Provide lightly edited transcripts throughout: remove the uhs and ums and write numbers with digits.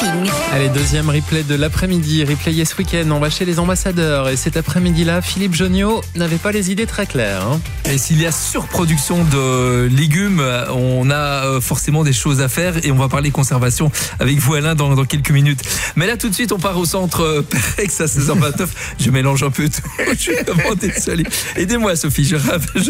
Morning. Allez, deuxième replay de l'après-midi, replayé ce week-end. On va chez les ambassadeurs et cet après-midi-là, Philippe Jonniot n'avait pas les idées très claires. Et s'il y a surproduction de légumes, on a forcément des choses à faire et on va parler conservation avec vous Alain dans quelques minutes. Mais là tout de suite on part au centre Perex à 16h29. Je mélange un peu tout. Je suis vraiment désolé. Aidez-moi Sophie, je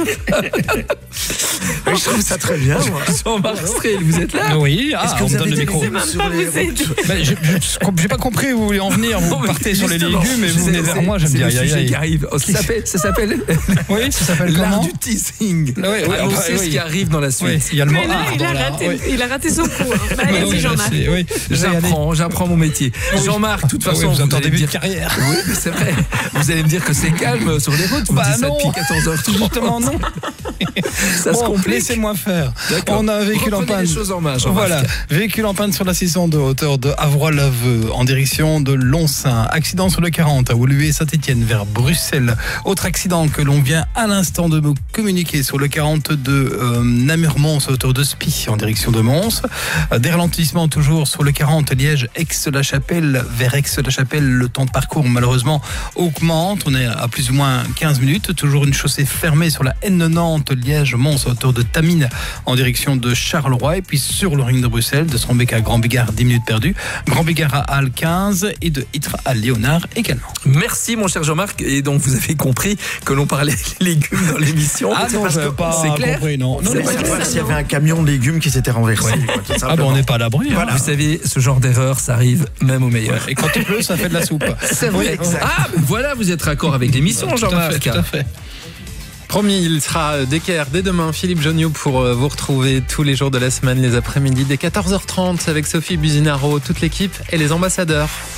trouve ça très bien. Jean-Marc Strel, vous êtes là? Oui, Est-ce que on vous me donne avez le des micro. légumes sur les routes? J'ai pas compris où vous voulez en venir. Vous partez sur les Justement, légumes et vous venez vers moi. Je me c'est dis le aïe sujet aïe qui aïe. arrive. Oh, ça s'appelle Oui, ça s'appelle l'art comment? du teasing. Oui, oui, On après, sait ce oui. qui arrive dans la suite. Oui, il y a le mot Mais là, art. il a raté son coup. Bah, allez-y, Jean-Marc. Oui, J'apprends mon métier. Jean-Marc, de toute façon, vous êtes en allez début me de dire- carrière. Oui, mais c'est vrai. Vous allez me dire que c'est calme sur les routes. Vous me Bah dites ça non. depuis 14h30. Justement non. Ça se complique. Laissez-moi faire. D'accord. On a un véhicule en Reprenez panne. les choses en main, Jean-Marc. Voilà, véhicule en panne sur la 600 de hauteur de Avroy-Laveux en direction de Lonsin. Accident sur le 40 à Woluwe-Saint-Étienne vers Bruxelles. Autre accident que l'on vient à l'instant de me communiquer sur le 40 de Namur-Mons à hauteur de Spy en direction de Mons. Des ralentissements toujours sur le 40 Liège-Aix-la-Chapelle vers Aix-la-Chapelle. Le temps de parcours malheureusement augmente. On est à plus ou moins 15 minutes. Toujours une chaussée fermée sur la N90 Liège-Mons à hauteur de Tamines en direction de Charleroi. Et puis sur le ring de Bruxelles, de Strombeck à Grand Bigard, 10 minutes perdues. Grand Bigard à Halle 15 et de Ytre à Léonard également. Merci mon cher Jean-Marc. Et donc vous avez compris que l'on parlait légumes dans l'émission. Ah non, parce j'avais que pas c'est clair. compris, non. C'est pas savoir s'il y avait un camion de légumes qui s'était renversé. quoi, tout Ah simplement. bon, on n'est pas à l'abri. Hein. Vous savez, ce genre d'erreur, ça arrive même au meilleur. Et quand il pleut, ça fait de la soupe. C'est vrai. exact. Ah, ben voilà, vous êtes raccord avec l'émission, Tout à fait, Jean-Marc. tout à fait. Promis, il sera d'équerre dès demain, Philippe Jonniot, pour vous retrouver tous les jours de la semaine, les après-midi, dès 14h30 avec Sophie Buzinaro, toute l'équipe et les ambassadeurs.